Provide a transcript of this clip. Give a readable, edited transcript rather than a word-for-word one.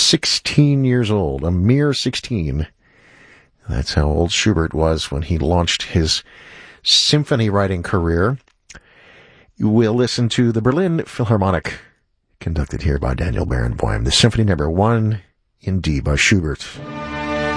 16 years old, a mere 16. That's how old Schubert was when he launched his symphony writing career. We'll listen to the Berlin Philharmonic, conducted here by Daniel Barenboim, the Symphony No. 1 in D by Schubert.